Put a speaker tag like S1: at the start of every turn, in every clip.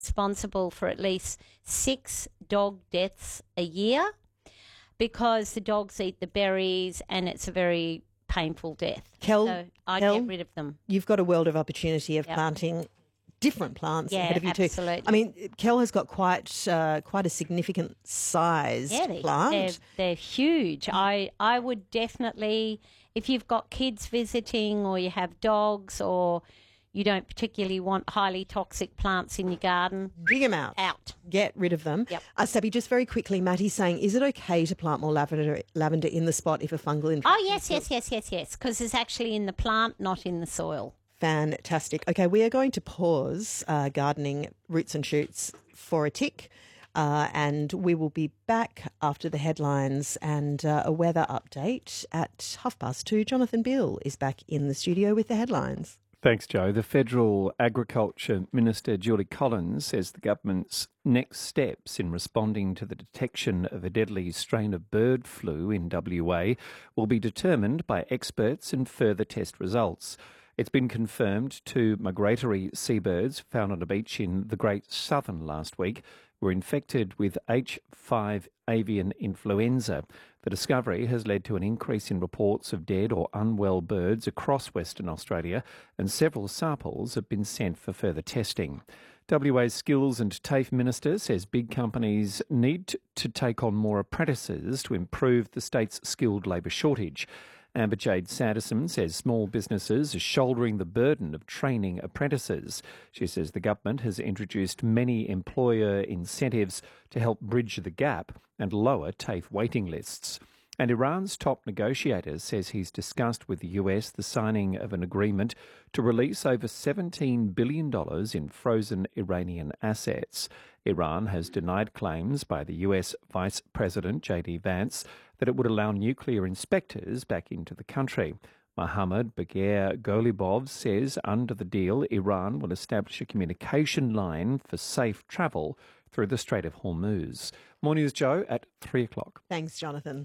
S1: responsible for at least 6 dog deaths a year because the dogs eat the berries and it's a very painful death. So I get rid of them.
S2: You've got a world of opportunity of planting different plants ahead of you too.
S1: Absolutely.
S2: I mean, Kel has got quite a significant sized plant.
S1: They're huge. I would definitely, if you've got kids visiting or you have dogs or you don't particularly want highly toxic plants in your garden,
S2: dig them out. Get rid of them.
S1: Yep.
S2: Sabby, just very quickly, Mattie's saying, is it okay to plant more lavender in the spot if a fungal infection?
S1: Oh, yes, because it's actually in the plant, not in the soil.
S2: Fantastic. Okay, we are going to pause gardening roots and shoots for a tick, and we will be back after the headlines and a weather update at 2:30. Jonathan Bill is back in the studio with the headlines.
S3: Thanks, Joe. The Federal Agriculture Minister, Julie Collins, says the government's next steps in responding to the detection of a deadly strain of bird flu in WA will be determined by experts and further test results. It's been confirmed 2 migratory seabirds found on a beach in the Great Southern last week were infected with H5 avian influenza. The discovery has led to an increase in reports of dead or unwell birds across Western Australia, and several samples have been sent for further testing. WA's Skills and TAFE Minister says big companies need to take on more apprentices to improve the state's skilled labour shortage. Amber Jade Sanderson says small businesses are shouldering the burden of training apprentices. She says the government has introduced many employer incentives to help bridge the gap and lower TAFE waiting lists. And Iran's top negotiator says he's discussed with the US the signing of an agreement to release over $17 billion in frozen Iranian assets. Iran has denied claims by the US Vice President J.D. Vance that it would allow nuclear inspectors back into the country. Mohammad Bagher Golibov says under the deal, Iran will establish a communication line for safe travel through the Strait of Hormuz. More news, Joe, at 3 o'clock.
S2: Thanks, Jonathan.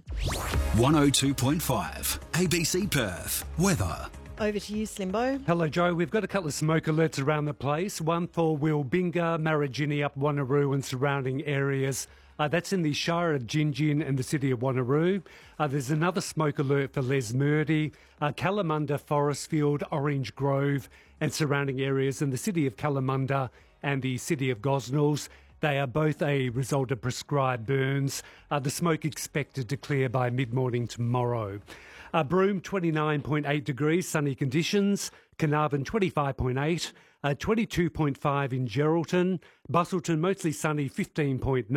S4: 102.5 ABC Perth. Weather.
S2: Over to you, Slimbo.
S5: Hello, Joe. We've got a couple of smoke alerts around the place. One for Wilbinga, Marigini up Wanneroo and surrounding areas. That's in the Shire of Gingin and the city of Wanneroo. There's another smoke alert for Lesmurdy, Kalamunda, Forestfield, Orange Grove and surrounding areas in the city of Kalamunda and the city of Gosnells. They are both a result of prescribed burns. The smoke expected to clear by mid-morning tomorrow. Broome, 29.8 degrees, sunny conditions. Carnarvon, 25.8. 22.5 in Geraldton. Busselton, mostly sunny, 15.9.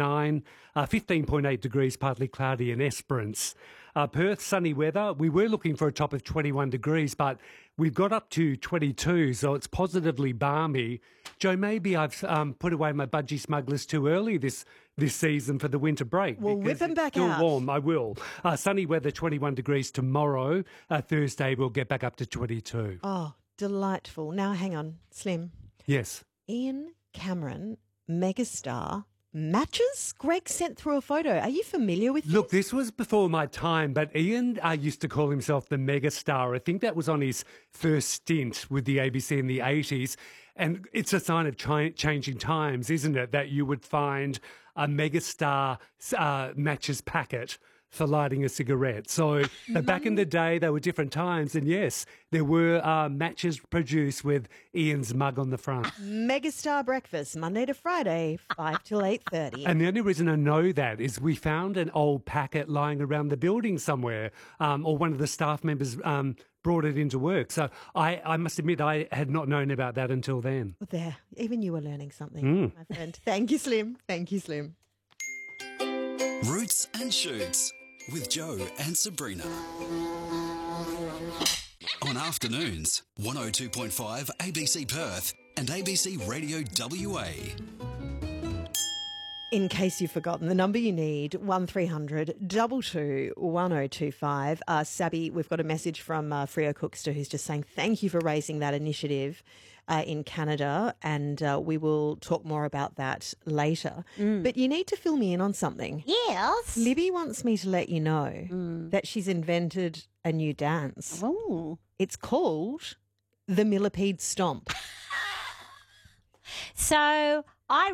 S5: 15.8 degrees, partly cloudy in Esperance. Perth, sunny weather. We were looking for a top of 21 degrees, but we've got up to 22, so it's positively balmy. Joe, maybe I've put away my budgie smugglers too early this season for the winter break.
S2: Well, whip them back
S5: still
S2: out.
S5: Warm, I will. Sunny weather, 21 degrees tomorrow. Thursday, we'll get back up to 22.
S2: Oh, delightful. Now, hang on, Slim.
S5: Yes.
S2: Ian Cameron, megastar, matches? Greg sent through a photo. Are you familiar with
S5: Look, this was before my time, but Ian used to call himself the megastar. I think that was on his first stint with the ABC in the 80s. And it's a sign of changing times, isn't it, that you would find a megastar matches packet for lighting a cigarette. So back in the day, there were different times. And yes, there were matches produced with Ian's mug on the front.
S2: Megastar breakfast, Monday to Friday, 5 till 8:30.
S5: And the only reason I know that is we found an old packet lying around the building somewhere, or one of the staff members brought it into work. So I must admit I had not known about that until then.
S2: There, even you were learning something, my friend. Thank you, Slim. Thank you, Slim.
S4: Roots and Shoots with Joe and Sabrina. On afternoons, 102.5 ABC Perth and ABC Radio WA.
S2: In case you've forgotten, the number you need, 1300 22 1025. Sabby, we've got a message from Freo Cookster who's just saying thank you for raising that initiative in Canada, and we will talk more about that later. But you need to fill me in on something.
S1: Yes.
S2: Libby wants me to let you know that she's invented a new dance.
S1: Oh.
S2: It's called the Millipede Stomp.
S1: So I